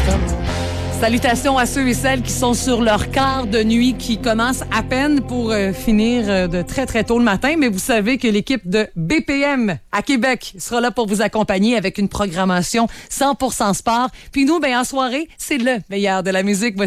Salutations à ceux et celles qui sont sur leur quart de nuit qui commence à peine pour finir de très, très tôt le matin. Mais vous savez que l'équipe de BPM à Québec sera là pour vous accompagner avec une programmation 100% sport. Puis nous, en soirée, c'est le meilleur de la musique.